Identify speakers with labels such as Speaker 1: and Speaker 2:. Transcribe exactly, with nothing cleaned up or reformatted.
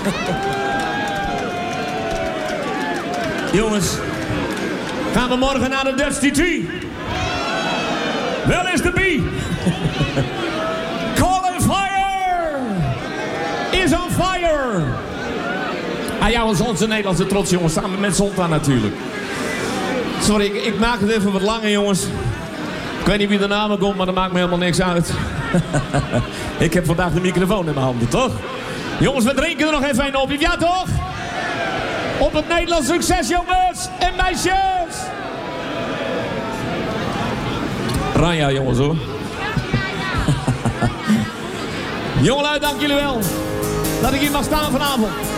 Speaker 1: Jongens, gaan we morgen naar de Dutch T T? Wel is de B. Colin Fire is on fire. Ah ja, ons onze Nederlandse trots, jongens. Samen met Zonta natuurlijk. Sorry, ik, ik maak het even wat langer, jongens. Ik weet niet wie de namen komt, maar dat maakt me helemaal niks uit. Ik heb vandaag de microfoon in mijn handen, toch? Jongens, we drinken er nog even een op. Ja, toch? Op het Nederlands succes, jongens en meisjes. Ranja, jongens, hoor. Jongelui, dank jullie wel. Dat ik hier mag staan vanavond.